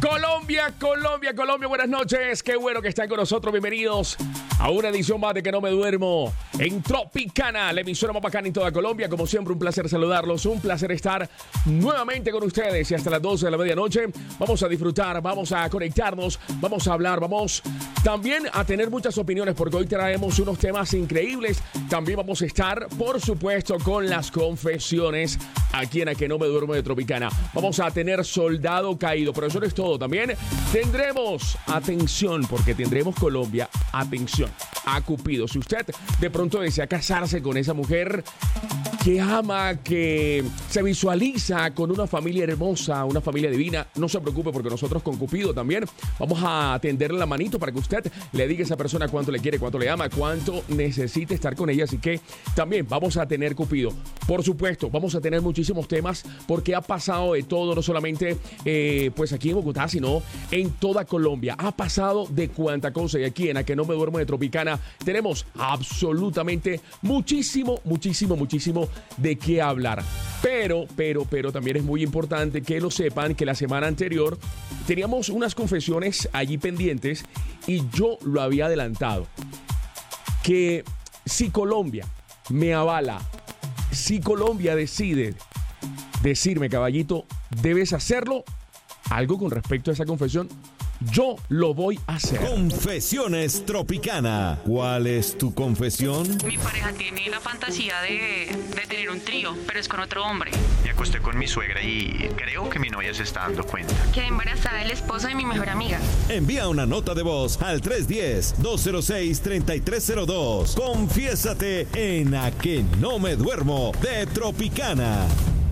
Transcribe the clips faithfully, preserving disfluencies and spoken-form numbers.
Colombia, Colombia, Colombia, buenas noches. Qué bueno que están con nosotros. Bienvenidos a una edición más de Que No Me Duermo en Tropicana, la emisora más bacana en toda Colombia. Como siempre, un placer saludarlos, un placer estar nuevamente con ustedes. Y hasta las doce de la medianoche vamos a disfrutar, vamos a conectarnos, vamos a hablar, vamos también a tener muchas opiniones porque hoy traemos unos temas increíbles. También vamos a estar, por supuesto, con las confesiones aquí en A Que No Me Duermo de Tropicana. Vamos a tener Soldado Caído, pero eso no es todo. También tendremos, atención, porque tendremos Colombia, atención, a Cupido. Si usted de pronto desea casarse con esa mujer que ama, que se visualiza con una familia hermosa, una familia divina, no se preocupe porque nosotros con Cupido también vamos a tenderle la manito para que usted le diga a esa persona cuánto le quiere, cuánto le ama, cuánto necesita estar con ella. Así que también vamos a tener Cupido. Por supuesto, vamos a tener muchísimos temas porque ha pasado de todo, no solamente eh, pues aquí en Bogotá, sino en toda Colombia. Ha pasado de cuánta cosa. Y aquí en A Que No Me Duermo de Tropicana tenemos absolutamente muchísimo, muchísimo, muchísimo de qué hablar. Pero, pero, pero también es muy importante que lo sepan que la semana anterior teníamos unas confesiones allí pendientes y yo lo había adelantado. Que si Colombia me avala, si Colombia decide decirme, caballito, debes hacerlo, algo con respecto a esa confesión, yo lo voy a hacer. Confesiones Tropicana. ¿Cuál es tu confesión? Mi pareja tiene la fantasía de, de tener un trío, pero es con otro hombre. Me acosté con mi suegra y creo que mi novia se está dando cuenta. Quedé embarazada del esposo de mi mejor amiga. Envía una nota de voz al tres uno cero, dos cero seis, tres tres cero dos. Confiésate en A Que No Me Duermo de Tropicana.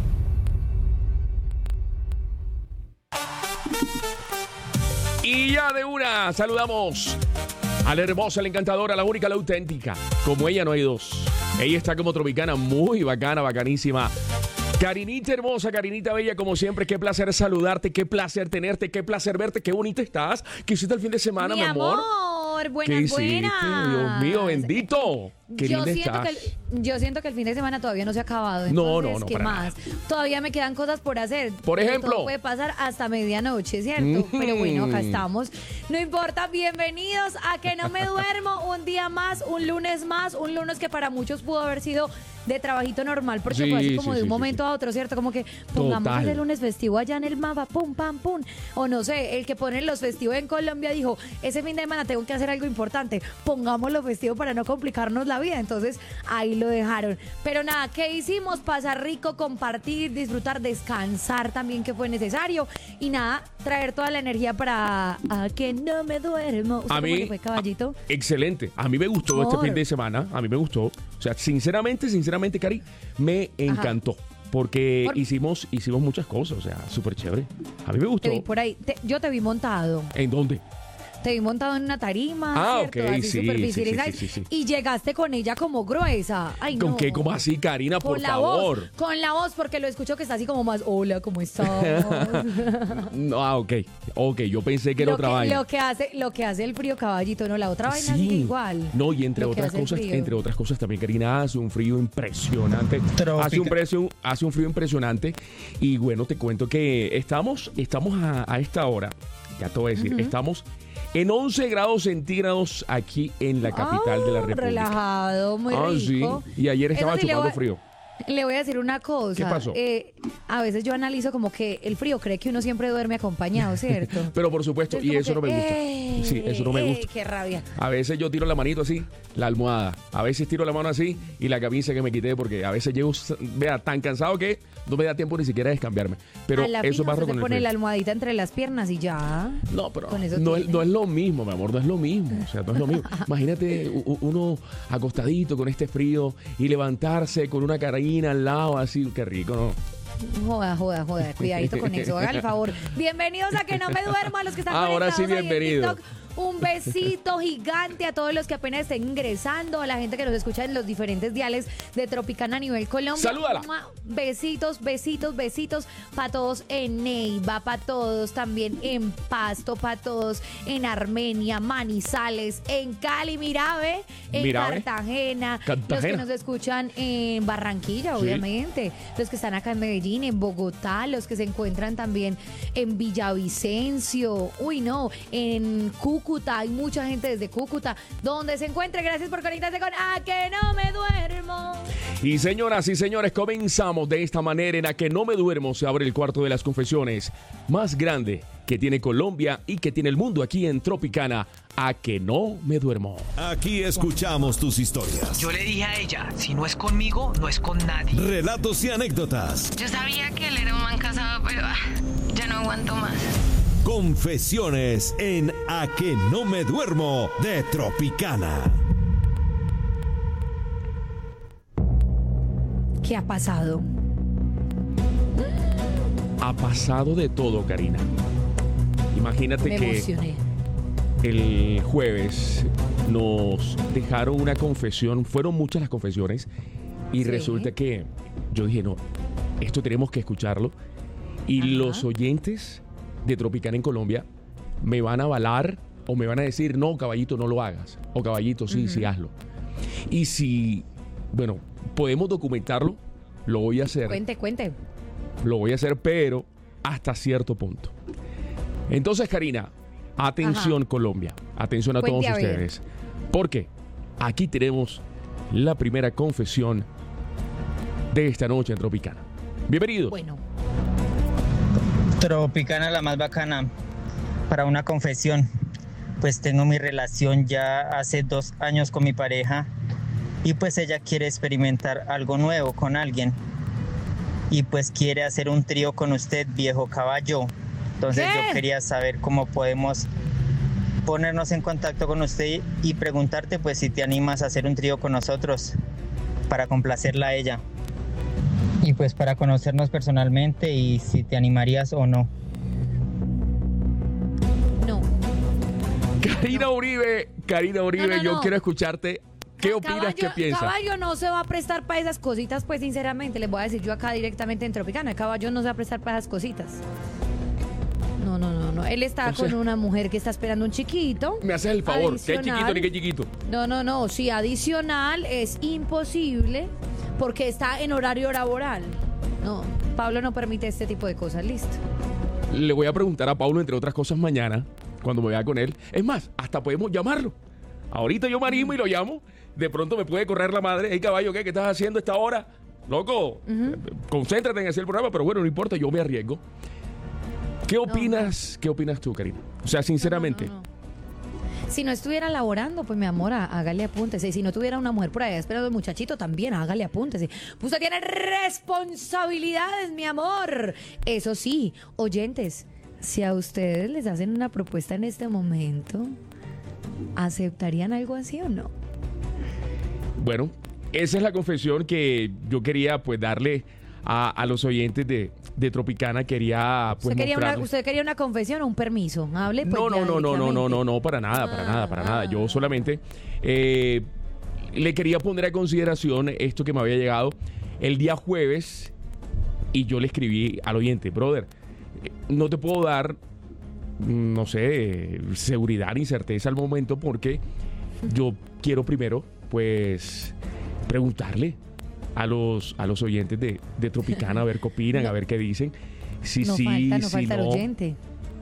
Y ya de una saludamos a la hermosa, la encantadora, la única, la auténtica. Como ella no hay dos. Ella está como Tropicana, muy bacana, bacanísima. Karinita hermosa, Karinita bella, como siempre, qué placer saludarte, qué placer tenerte, qué placer verte, qué bonita estás. ¿Qué hiciste el fin de semana, mi, mi amor? amor? Buenas, ¿Qué hiciste? buenas. Dios mío, bendito. Qué yo linda siento, estás. que el, yo siento que el fin de semana todavía no se ha acabado. Entonces, No, no, no, ¿qué para más? nada. Todavía me quedan cosas por hacer. Por ejemplo. Todo puede pasar hasta medianoche, ¿cierto? Mm. Pero bueno, acá estamos. No importa, bienvenidos a Que No Me Duermo. Un día más, un lunes más. Un lunes que para muchos pudo haber sido de trabajito normal, porque sí, fue así como sí, de un sí, momento sí. a otro, ¿cierto? Como que pongamos Total. el lunes festivo allá en el mapa, pum, pam, pum. O no sé, el que pone los festivos en Colombia dijo, ese fin de semana tengo que hacer algo importante, pongamos los festivos para no complicarnos la vida. Entonces, ahí lo dejaron. Pero nada, ¿qué hicimos? Pasar rico, compartir, disfrutar, descansar también, que fue necesario. Y nada, traer toda la energía para A Que No Me Duermo. ¿Usted A cómo mí, le fue, caballito? a, excelente. A mí me gustó Por. este fin de semana. A mí me gustó. O sea, sinceramente, sinceramente, Cari, me encantó. Ajá. Porque por... hicimos hicimos muchas cosas. O sea, súper chévere. A mí me gustó. Te vi por ahí. Te, yo te vi montado. ¿En dónde? Te vi montado en una tarima, ah, ¿cierto? ok, así sí, súper sí, sí, sí, sí, sí. Y llegaste con ella como gruesa. Ay, ¿Con no. qué? ¿Cómo así, Karina? Con por la favor. Voz, con la voz, porque lo escucho que está así como más, hola, ¿cómo estás? no, ah, ok. Ok, yo pensé que era lo otra que, vaina. Lo que, hace, lo que hace el frío, caballito, no, la otra vaina sí. es igual. No, y entre otras cosas, entre otras cosas también, Karina, hace un frío impresionante. Trópica. Hace un, precio, hace un frío impresionante. Y bueno, te cuento que estamos, estamos a, a esta hora, ya te voy a decir, uh-huh. estamos en once grados centígrados aquí en la capital oh, de la República. Relajado, muy ah, rico. Sí. Y ayer estaba sí chupando voy, frío. Le voy a decir una cosa. ¿Qué pasó? Eh, a veces yo analizo como que el frío cree que uno siempre duerme acompañado, ¿cierto? Pero por supuesto, Entonces, y eso que, no me gusta. Eh, sí, eso no me eh, gusta. Qué rabia. A veces yo tiro la manito así, la almohada. A veces tiro la mano así y la camisa que me quité porque a veces llego, vea, tan cansado que no me da tiempo ni siquiera de descambiarme. Pero eso pasa con el pone frío. la almohadita entre las piernas y ya. No, pero no es, no es lo mismo, mi amor, no es lo mismo. O sea, no es lo mismo. Imagínate uno acostadito con este frío y levantarse con una carina al lado así, qué rico, ¿no? Joda, joda, joda, cuidadito con eso, haga el favor. Bienvenidos a Que No Me Duermo, a los que están ahora sí, bienvenido. Un besito gigante a todos los que apenas estén ingresando, a la gente que nos escucha en los diferentes diales de Tropicana a nivel Colombia. Salúdala. Besitos, besitos, besitos para todos en Neiva, para todos también en Pasto, para todos en Armenia, Manizales, en Cali, Mirabe, en Mirabe. Cartagena, Cartagena. los que nos escuchan en Barranquilla, Sí. obviamente, los que están acá en Medellín, en Bogotá, los que se encuentran también en Villavicencio, uy no, en Cúcuta, hay mucha gente desde Cúcuta, donde se encuentre, gracias por conectarse con A Que No Me Duermo. Y señoras y señores, comenzamos de esta manera en A Que No Me Duermo. Se abre el cuarto de las confesiones más grande que tiene Colombia y que tiene el mundo aquí en Tropicana. A Que No Me Duermo. Aquí escuchamos tus historias, Yo le dije a ella, si no es conmigo, no es con nadie. relatos y anécdotas. Yo sabía que él era un man casado, pero ah, ya no aguanto más. Confesiones en A Que No Me Duermo de Tropicana. ¿Qué ha pasado? Ha pasado de todo, Karina. Imagínate Me que emocioné. el jueves nos dejaron una confesión, fueron muchas las confesiones, y Sí. resulta que yo dije, no, esto tenemos que escucharlo, y Ajá. los oyentes de Tropicana en Colombia me van a avalar o me van a decir, no, caballito, no lo hagas, o caballito, sí, sí, hazlo. Y si, bueno, podemos documentarlo, lo voy a hacer. Cuente, cuente. Lo voy a hacer, pero hasta cierto punto. Entonces, Karina, atención, Ajá. Colombia. Atención a Cuente todos a ver. ustedes. Porque aquí tenemos la primera confesión de esta noche en Tropicana. Bienvenidos. Bueno, Tropicana, la más bacana. Para una confesión, pues tengo mi relación ya hace dos años con mi pareja y pues ella quiere experimentar algo nuevo con alguien y pues quiere hacer un trío con usted, viejo caballo. Entonces ¿Qué? yo quería saber cómo podemos ponernos en contacto con usted y preguntarte pues si te animas a hacer un trío con nosotros para complacerla a ella. Y pues para conocernos personalmente y si te animarías o no. no. Karina Uribe, Karina Uribe, No, no, yo no. quiero escucharte. ¿Qué opinas? Caballo- ¿Qué piensas? Caballo no se va a prestar para esas cositas, pues sinceramente, les voy a decir yo acá directamente en Tropicana, Caballo no se va a prestar para esas cositas. No, no, no, no. Él está O sea- con una mujer que está esperando un chiquito. Me haces el favor. ¿Qué Adicional. chiquito ni qué chiquito? No, no, no. Sí, adicional es imposible porque está en horario laboral. No, Pablo no permite este tipo de cosas, listo. Le voy a preguntar a Paulo, entre otras cosas, mañana, cuando me vea con él. Es más, hasta podemos llamarlo. Ahorita yo me animo y lo llamo. De pronto me puede correr la madre. Hey, caballo, ¿qué? ¿Qué estás haciendo a esta hora? Loco, eh, concéntrate en hacer el programa, pero bueno, no importa, yo me arriesgo. ¿Qué opinas? ¿Qué opinas tú, Karina? O sea, sinceramente. No, no, no. Si no estuviera laborando, pues mi amor, há- hágale apúntese. Y si no tuviera una mujer por allá esperando al muchachito, también hágale apúntese. Pues usted tiene responsabilidades, mi amor. Eso sí, oyentes, si a ustedes les hacen una propuesta en este momento, ¿aceptarían algo así o no? Bueno, esa es la confesión que yo quería pues darle a, a los oyentes de, de Tropicana. Quería pues ¿Usted quería, una, mostrarles- ¿Usted quería una confesión o un permiso? Hable pues No, ya no, no, no, no, no, directamente. no, no, para nada, para Ah, nada, para nada. Yo ah. solamente eh, le quería poner a consideración esto que me había llegado el día jueves y yo le escribí al oyente, brother, eh, no te puedo dar, mm, no sé, seguridad ni certeza al momento porque yo quiero primero, pues, preguntarle a los, a los oyentes de, de Tropicana a ver qué opinan, a ver qué dicen. Si No sí, falta, no si falta el no. oyente.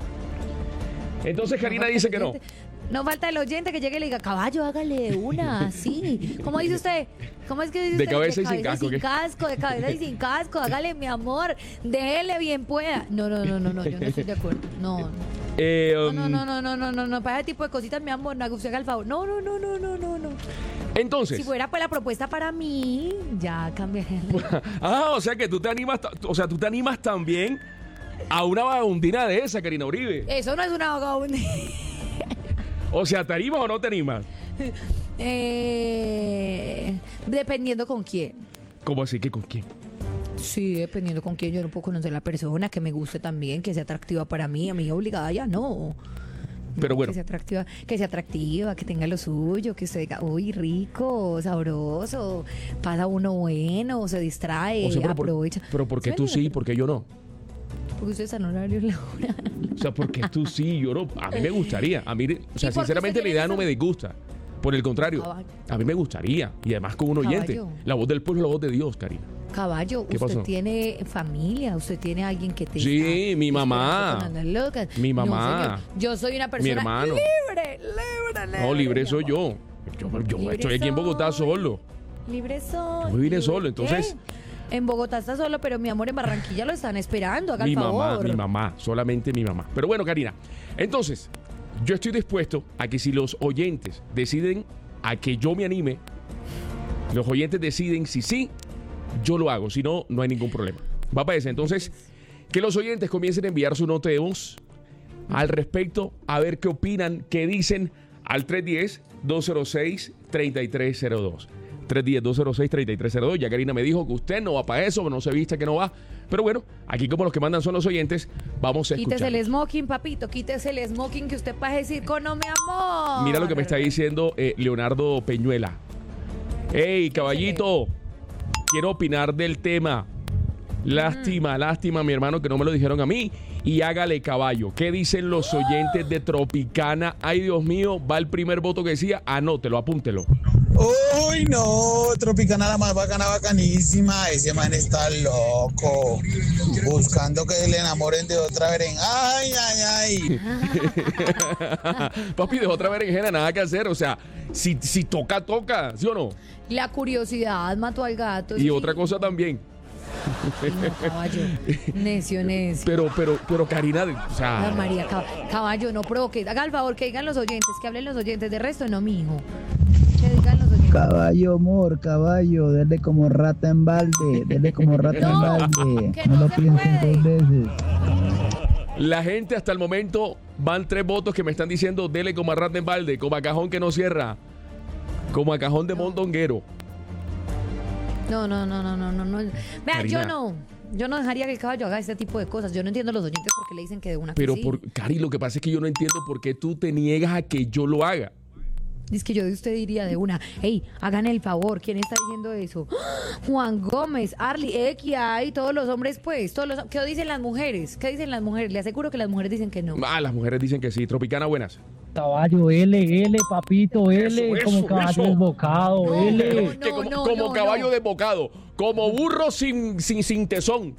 Entonces Karina falta dice el que no. oyente. No falta el oyente que llegue y le diga, caballo, hágale de una, así. ¿Cómo dice usted? ¿Cómo es que dice De usted? cabeza y sin casco, Sin ¿qué? casco, de cabeza y sin casco, hágale, mi amor, déjele bien pueda. No, no, no, no, no, yo no estoy de acuerdo. No, no. Eh, No, um, no, no, no, no, no, no, para ese tipo de cositas, mi amor, no haga usted el favor. No, no, no, no, no, no, no. Entonces, Si fuera pues la propuesta para mí, ya cambiaría. ah, o sea que tú te animas, ta- o sea, tú te animas también a una vagabundina de esa, Karina Uribe. Eso no es una vagabundía. O sea, ¿te animas o no te animas? Eh, dependiendo con quién. ¿Cómo así que con quién? Sí, dependiendo con quién. Yo no puedo conocer a la persona que me guste también, que sea atractiva para mí. A mí obligada ya no. Pero bueno. Que sea atractiva, que sea atractiva, que tenga lo suyo, que usted diga, uy, rico, sabroso, pasa uno bueno, se distrae, O sea, pero, aprovecha. por, pero ¿por qué ¿Sí tú me sí, entiende? por qué yo no? Porque usted está en horario laboral. O sea, ¿por qué tú sí, yo no? A mí me gustaría. A mí, o sea, ¿Y por qué sinceramente usted la idea tiene no me esa- disgusta. Por el contrario, Caballo. a mí me gustaría. Y además con un oyente. Caballo. La voz del pueblo es la voz de Dios, Karina. Caballo, ¿Qué usted pasó? tiene familia, usted tiene alguien que te Sí, está mi mamá. esperando con las locas. Mi No, mamá. señor. Yo soy una persona hermano. libre, libre, libre. No, libre mi soy amor. yo. Yo, yo Libre estoy aquí en Bogotá soy. solo. Libre soy. Yo me vine libre- solo, entonces- ¿Qué? En Bogotá está solo, pero mi amor, en Barranquilla lo están esperando. Haga Mi el favor. mamá, mi mamá, solamente mi mamá. Pero bueno, Karina, entonces, yo estoy dispuesto a que si los oyentes deciden a que yo me anime, los oyentes deciden si sí, yo lo hago. Si no, no hay ningún problema. Va para eso. Entonces, que los oyentes comiencen a enviar su nota de voz al respecto, a ver qué opinan, qué dicen al tres uno cero, dos cero seis, tres tres cero dos. tres uno cero, dos cero seis, tres tres cero dos. Ya Karina me dijo que usted no va para eso, no se viste que no va. Pero bueno, aquí como los que mandan son los oyentes, vamos a Quítese escuchar. el smoking, papito. Quítese el smoking que usted puede decir con no, mi amor. Mira lo que me está diciendo eh, Leonardo Peñuela. Hey, caballito, quiero opinar del tema. Lástima, lástima, mi hermano, que no me lo dijeron a mí. Y hágale, caballo. ¿Qué dicen los oyentes de Tropicana? Ay, Dios mío, va el primer voto que decía. Anótelo, apúntelo. Uy, no, Tropicana la más bacana, bacanísima. Ese man está loco. Buscando que le enamoren de otra vez. Ay, ay, ay. Papi, de otra berenjena, nada que hacer. O sea, si, si toca, toca, ¿sí o no? La curiosidad mató al gato. Y sí. otra cosa también. Ay, no, caballo. Necio, necio. Pero, pero, pero, Karina, o sea. La María, cab- caballo, no provoque. Haga el favor que digan los oyentes, que hablen los oyentes. De resto, no, mijo. Que digan los oyentes. Caballo, amor, caballo, denle como rata en balde, denle como rata No, en balde, que no, no lo se piensen puede. dos veces. La gente hasta el momento van tres votos que me están diciendo dele como a rata en balde, como a cajón que no cierra, como a cajón de mondonguero. No, no, no, no, no, no, no. Vea, Karina. yo no. Yo no dejaría que el caballo haga este tipo de cosas. Yo no entiendo a los oyentes porque le dicen que de una que Pero, sí. por, Cari, lo que pasa es que yo no entiendo por qué tú te niegas a que yo lo haga. Es que yo de usted diría de una, hey, hagan el favor, ¿quién está diciendo eso? ¡Ah! Juan Gómez, Arly, X, hay todos los hombres, pues, todos los, ¿qué dicen las mujeres? ¿Qué dicen las mujeres? Le aseguro que las mujeres dicen que no. Ah, las mujeres dicen que sí. Tropicana, buenas. Caballo, L, L, papito, L, Eso, como eso, caballo eso. desbocado, No, L. no, Que como no, como no, caballo no. desbocado, como burro sin, sin, sin tesón.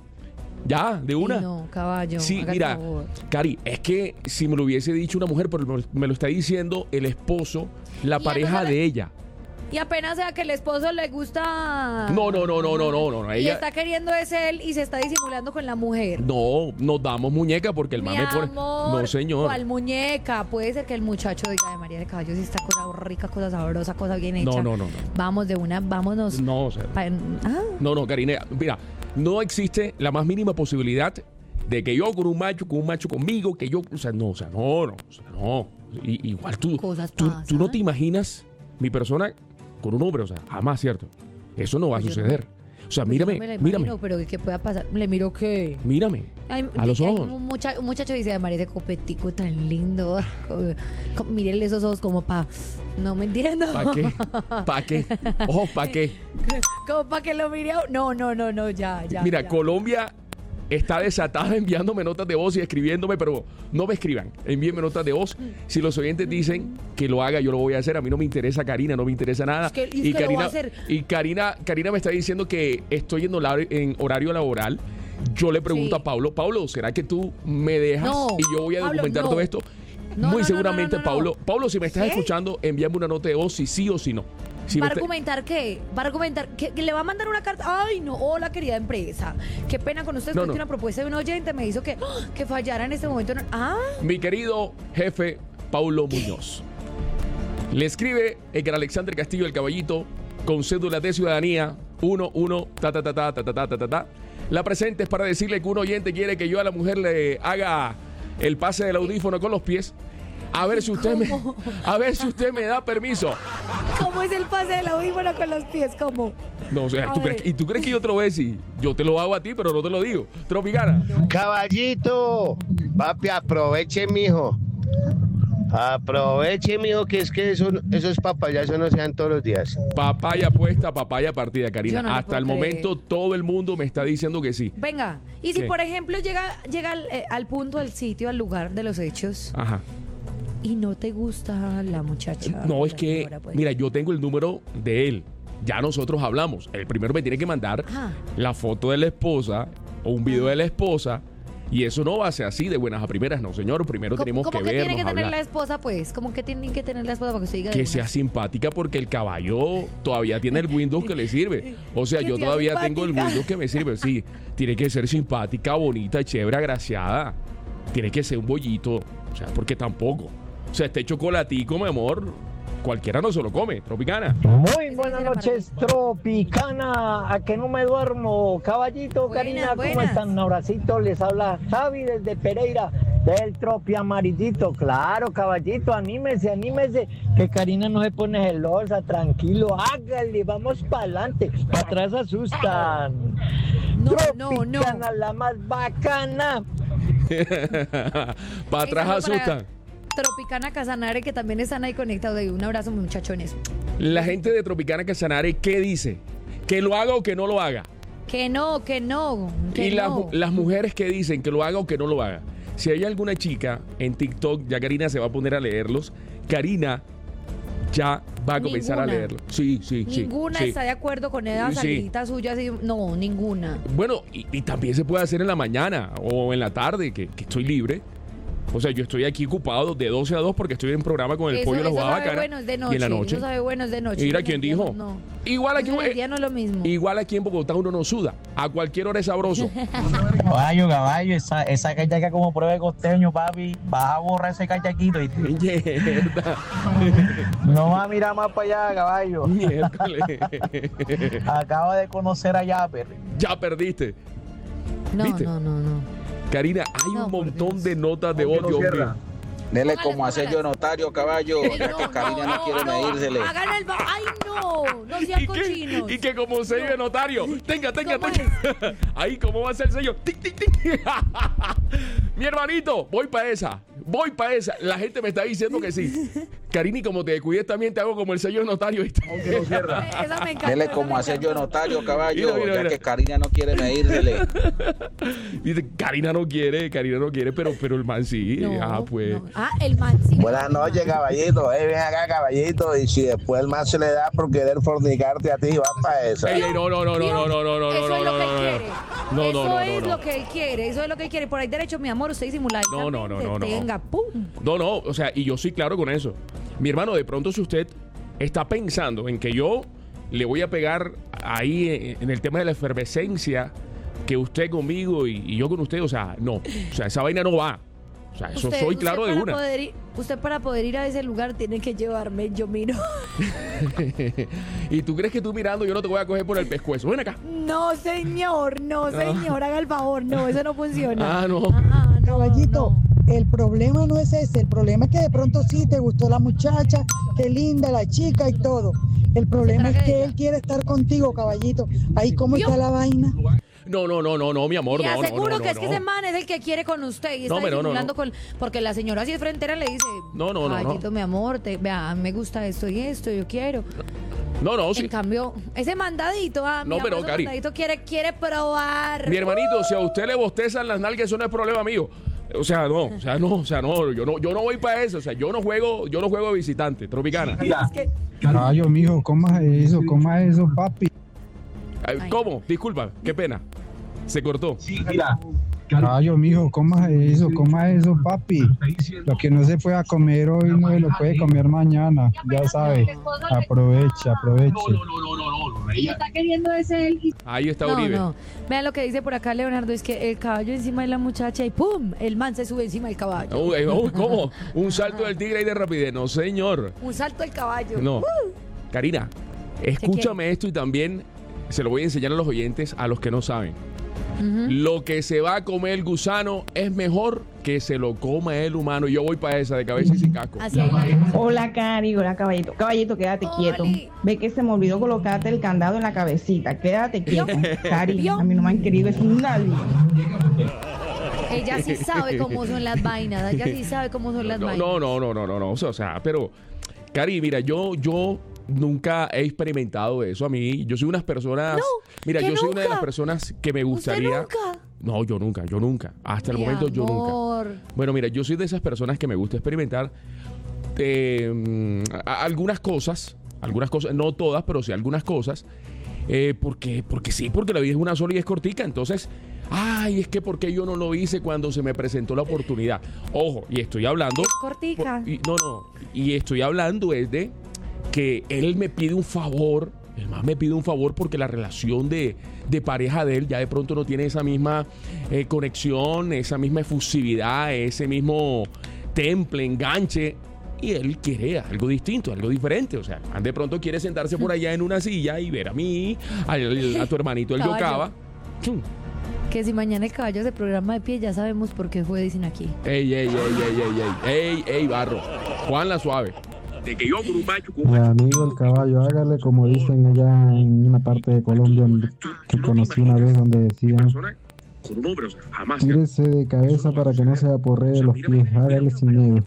Ya, de una. Ay, no, caballo, Sí, haga el mira, favor. Cari, es que si me lo hubiese dicho una mujer, pero me- me lo está diciendo el esposo, la Y pareja entonces- de ella. Y apenas sea que el esposo le gusta... No, no, no, no, no, no, no, no. Y Ella, está queriendo es él y se está disimulando con la mujer. no, nos damos muñeca porque el Mi mame pone. amor, No, señor. ¿cuál muñeca? Puede ser que el muchacho diga, de María de Caballos, y esta cosa rica, cosa sabrosa, cosa bien hecha. No, no, no, no. Vamos de una, vámonos. No, o sea, pa- ah, no, no, Karina, mira, no existe la más mínima posibilidad de que yo con un macho, con un macho conmigo, que yo, o sea, no, o sea, no, no, o sea, no. I- igual tú, Cosas tú, pasan. tú no te imaginas mi persona con un hombre, o sea, jamás, ¿cierto? Eso no va a Pues yo no suceder. O sea, pues yo mírame, no me la mírame, imagino, pero ¿qué pueda pasar? Le miro que... mírame, Ay, a los hay ojos. Un, mucha- un muchacho dice, de María de copetico tan lindo. Mírenle esos ojos como pa... No me entiendo. ¿Para qué? ¿Para qué? Ojo, ¿para qué? Como para que lo mire a- No, no, no, no, ya, ya. Mira, ya. Colombia está desatada enviándome notas de voz y escribiéndome, pero no me escriban, envíenme notas de voz. Si los oyentes dicen que lo haga, yo lo voy a hacer. A mí no me interesa Karina, no me interesa nada. Es que- es y que lo voy Karina, a hacer. y Karina, Karina me está diciendo que estoy en horario, en horario laboral. Yo le pregunto Sí. a Pablo, Pablo, ¿será que tú me dejas No, y yo voy a Pablo, documentar no. todo esto? No, Muy no, no, seguramente, no, no, no. Pablo. Pablo, si me estás ¿Qué? escuchando, envíame una nota de voz si sí o si no. Si ¿Va me a está- argumentar qué? ¿Va a argumentar que, que le va a mandar una carta? Ay, no, hola querida empresa. Qué pena con ustedes, No, porque no. una propuesta de un oyente me hizo que, ¡ah! que fallara en este momento. Ah, Mi querido jefe Paulo Muñoz. Le escribe Edgar Alexander Castillo el Caballito con cédula de ciudadanía uno uno ta ta ta ta ta ta ta ta ta ta. La presente es para decirle que un oyente quiere que yo a la mujer le haga el pase del audífono con los pies. A ver si usted me ¿Cómo? a ver si usted me da permiso. ¿cómo es el pase del audífono con los pies? ¿Cómo? No, o sea, A ¿tú ver. crees, ¿y tú crees que yo te lo voy a decir? Yo te lo hago a ti, pero no te lo digo. Tropicana. Caballito, papi, aproveche, mijo. Aproveche, mijo, que es que eso, esos papayazos no se dan todos los días. Papaya puesta, papaya partida, Karina. Yo no lo Hasta el puedo momento todo el mundo me está diciendo que sí. Venga, y si ¿Qué? por ejemplo llega, llega al, eh, al punto, al sitio, al lugar de los hechos, Ajá. y no te gusta la muchacha. No, es la que, señora, pues. mira, yo tengo el número de él. Ya nosotros hablamos. El primero me tiene que mandar Ajá. la foto de la esposa o un video de la esposa. Y eso no va a ser así de buenas a primeras, no, señor. Primero ¿Cómo- tenemos cómo que que vernos, tiene que tener hablar. la esposa, pues? ¿Cómo que tiene que tener la esposa para que usted diga de Que una? sea simpática porque el caballo todavía tiene el Windows que le sirve. O sea, Que yo sea todavía simpática. tengo el Windows que me sirve. Sí, tiene que ser simpática, bonita, chévere, agraciada. Tiene que ser un bollito. O sea, porque tampoco. O sea, este chocolatico, mi amor, cualquiera no se lo come. Tropicana. Muy buenas noches, Tropicana, a que no me duermo. Caballito, Buenas, Karina, ¿cómo buenas. están? Un abracito, les habla Javi desde Pereira, del Tropi Amarillito. Claro, caballito, anímese, anímese, que Karina no se pone celosa, tranquilo, hágale, vamos para adelante, para atrás asustan. No, no, no. Tropicana, la más bacana. Para atrás Esa fue asustan. para Tropicana Casanare, que también están ahí conectados. Un abrazo, muchachones. La gente de Tropicana Casanare, ¿qué dice? ¿Que lo haga o que no lo haga? Que no, que no, que Y las, no. las mujeres que dicen que lo haga o que no lo haga. Si hay alguna chica en TikTok, ya Karina se va a poner a leerlos. Karina ya va a comenzar Ninguna. a leerlo. Sí, sí, sí. Ninguna sí. está de acuerdo con esa Sí. salidita suya. Así, no, ninguna. Bueno, y, y también se puede hacer en la mañana o en la tarde, que, que estoy libre. O sea, yo estoy aquí ocupado de doce a dos porque estoy en programa con el Eso, pollo y la eso jugada sabe bacana. bueno es de noche. Y en la noche. Eso sabe bueno es de noche. Mira En quién el día dijo. No, no. Igual aquí, En el día no es lo mismo. igual aquí en Bogotá uno no suda. A cualquier hora es sabroso. Caballo, caballo, esa, esa cachaca como prueba de costeño, papi. Vas a borrar ese cachaquito. Y Mierda. no vas a mirar más para allá, caballo. Miércoles. Acaba de conocer a Yapper. Ya perdiste. No, ¿Viste? no, no, no. Karina, hay No, un por montón Dios. de notas de voz, Dios mío. Dele Póngale, como hacer póngale. yo notario, caballo, Ay, ya que Karina no, quiere medírsele. Hagan el ba- Ay, no. No sean Y cochinos. que, y que como sello de notario. Tenga, tenga, ¿Cómo tenga. Ahí, ¿cómo va a ser el sello? Tic, tic, tic. Mi hermanito, voy para esa. Voy para esa. La gente me está diciendo que sí. Karini, como te descuides también te hago como el sello de notario. ¿viste? Eh, Esa me encanta. Dele esa como me hacer yo encantó. notario, caballo, Mira, mira, ya mira. que Karina no quiere medírsele. Dice, Karina no quiere, Karina no quiere, pero, pero el man sí. No, ah, pues. no. Ah, el man sí. Buenas noches, caballito. Eh, ven acá, caballito. Y si después el man se le da por querer fornicarte a ti, va para esa. Ey, ey, no, no, no, no, no, no, no, no, Eso no, es lo que él no, no, quiere. no, no, Eso no, es no, lo no. que él quiere. Eso es lo que él quiere. Por ahí derecho, mi amor, usted disimula. No, no, no, no, no. Tenga, pum. No, no, o sea, y yo soy claro con eso. Mi hermano, de pronto si usted está pensando en que yo le voy a pegar ahí en, en el tema de la efervescencia, que usted conmigo y, y yo con usted, o sea, no. O sea, esa vaina no va. O sea, eso Usted- soy usted claro de para una. poder ir- usted para poder ir a ese lugar tiene que llevarme, yo miro. Y tú crees que tú mirando yo no te voy a coger por el pescuezo. Ven acá. No, señor, no, señor, haga el favor. No, eso no funciona. Ah, no. Ah, no, Caballito, no. el problema no es ese, el problema es que de pronto sí te gustó la muchacha, qué linda la chica y todo. El problema es que él quiere estar contigo, caballito. Ahí cómo está la vaina. No, no, no, no, no, mi amor, Y no, no, aseguro no, no, que es que no. ese man es el que quiere con usted y No, está pero no, no, disimulando no. con... Porque la señora así de frontera le dice... No, no, no, no. Caballito, mi amor, te, vea, me gusta esto y esto, yo quiero. No, no, sí. En cambio, ese mandadito, ah, mi No, amor, pero, ese Cari. mandadito quiere, quiere probar. Mi hermanito, si a usted le bostezan las nalgas, eso no es problema mío. O sea, no, o sea, no, o sea, no, yo no, yo no voy para eso, o sea, yo no juego, yo no juego de visitante, Tropicana. Caballo, mijo, ¿cómo es eso? ¿Cómo es eso, papi? Ay, ¿Cómo? Disculpa, qué pena. Se cortó. Mira. Caballo, mijo, ¿cómo es eso? ¿Cómo es eso, papi? Lo que no se pueda comer hoy no se lo puede comer mañana. Ya sabe. Aproveche, aproveche. Está queriendo ese él. Ahí está No, Uribe. no. Vean lo que dice por acá Leonardo, es que el caballo encima de la muchacha y ¡pum! El man se sube encima del caballo. Uy, uy, ¿cómo? Un salto del tigre y de rapidez. No, señor. Un salto del caballo. No. ¡Uh! Karina, escúchame esto y también se lo voy a enseñar a los oyentes, a los que no saben. Lo que se va a comer el gusano es mejor que se lo coma el humano. Y yo voy para esa, de cabeza y sin casco. Hola, Cari, hola, caballito. Caballito, quédate quieto. Ve que se me olvidó colocarte el candado en la cabecita. Quédate quieto. Cari, a mí no me han querido, es nadie. Ella sí sabe cómo son las vainas, ella sí sabe cómo son las no, vainas. No, no, no, no, no, no, o sea, pero, Cari, mira, yo, yo nunca he experimentado eso. A mí, yo soy unas personas, no, mira, yo nunca? soy una de las personas que me gustaría. ¿Usted nunca? No, yo nunca, yo nunca. Hasta el Mi momento yo amor. nunca. Bueno, mira, yo soy de esas personas que me gusta experimentar eh, a- algunas cosas, algunas cosas, no todas, pero sí algunas cosas. Eh, porque, porque sí, porque la vida es una sola y es cortica. Entonces, ay, es que porque yo no lo hice cuando se me presentó la oportunidad. Ojo, y estoy hablando. Es cortica. por- y- no, no. Y estoy hablando es de que él me pide un favor. El más me pide un favor porque la relación de, de pareja de él ya de pronto no tiene esa misma eh, conexión, esa misma efusividad, ese mismo temple, enganche. Y él quiere algo distinto, algo diferente. O sea, de pronto quiere sentarse por allá en una silla y ver a mí, a, a tu hermanito el Caballo. Yocaba. Que si mañana el caballo se programa de pie, ya sabemos por qué fue, dicen aquí. Ey, ey, ey, ey, ey, ey, ey, ey, barro. Juan la suave. De que yo con un macho, Mi amigo el caballo, hágale como dicen allá en una parte de Colombia donde- que conocí una vez donde decían con un hombre, o sea, jamás. tírese de cabeza para que no se aporree los pies, hágale sin miedo.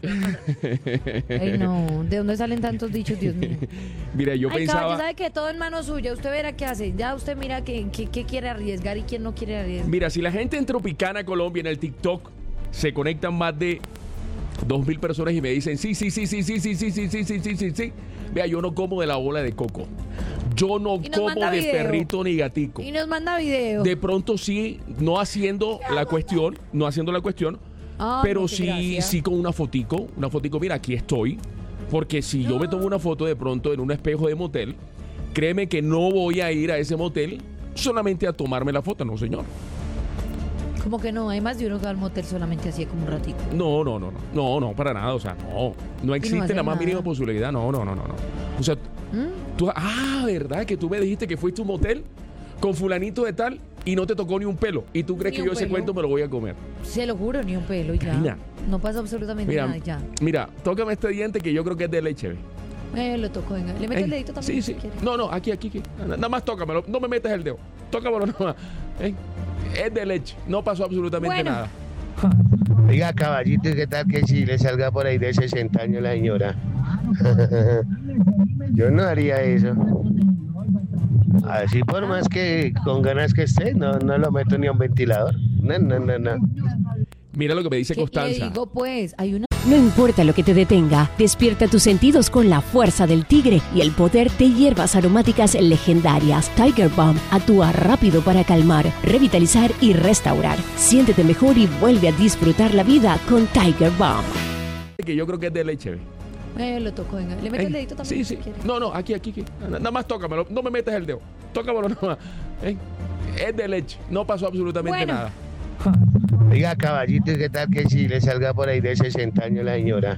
Ay, no, ¿de dónde salen tantos dichos, Dios mío? Mira, yo Ay, pensaba. caballo, sabe que todo en mano suya, usted verá qué hace. Ya usted mira qué que, que quiere arriesgar y quién no quiere arriesgar. Mira, si la gente en Tropicana, Colombia, en el TikTok, se conectan más de dos mil personas y me dicen, sí, sí, sí, sí, sí, sí, sí, sí, sí, sí, sí, sí, sí. Vea, yo no como de la bola de coco. Yo no Y nos como manda de video. perrito ni gatico. Y nos manda video. De pronto sí, no haciendo la cuestión, no haciendo la cuestión, Ay, pero no, qué sí, gracia. sí con una fotico, una fotico, mira, aquí estoy. Porque si yo me tomo una foto de pronto en un espejo de motel, créeme que no voy a ir a ese motel solamente a tomarme la foto, no, señor. Como que no, hay más de uno que va al motel solamente así como un ratito. No, no, no, no, no, no, para nada, o sea, no, no existe hacen la más nada. mínima posibilidad, no, no, no, no, no. O sea, ¿Mm? tú, ah, ¿verdad? Que tú me dijiste que fuiste a un motel con fulanito de tal y no te tocó ni un pelo. Y tú crees Ni que un yo ese pelo. cuento me lo voy a comer. Se lo juro, ni un pelo y ya. Karina. No pasa absolutamente Mira, nada y ya. mira, tócame este diente que yo creo que es de leche, ve. Eh, lo toco, venga. ¿Le meto Ey, el dedito también? Sí, sí. si quiere? No, no, aquí, aquí, aquí. Nada más tócamelo. No me metas el dedo. Tócamelo nada más. Ey, es de leche. No pasó absolutamente Bueno. nada. Oiga, caballito, ¿y qué tal que si le salga por ahí de sesenta años la señora? Yo no haría eso. Así por más que con ganas que esté, no, no lo meto ni a un ventilador. No, no, no, no. Mira lo que me dice ¿Qué le Constanza. digo, pues? Hay una... No importa lo que te detenga, despierta tus sentidos con la fuerza del tigre y el poder de hierbas aromáticas legendarias. Tiger Balm actúa rápido para calmar, revitalizar y restaurar. Siéntete mejor y vuelve a disfrutar la vida con Tiger Balm. Que yo creo que es de leche, ve. Eh, lo toco, venga. ¿Le meto Ey, el dedito también? Sí, si sí. quiere? No, no, aquí, aquí, aquí. Nada más tócamelo. No me metas el dedo. Tócamelo nada más. Ey, es de leche. No pasó absolutamente Bueno. nada. Oiga, caballito, ¿y qué tal que si le salga por ahí de sesenta años la señora?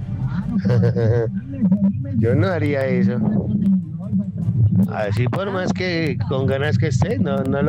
Yo no haría eso. Así por más que con ganas que esté, no, no lo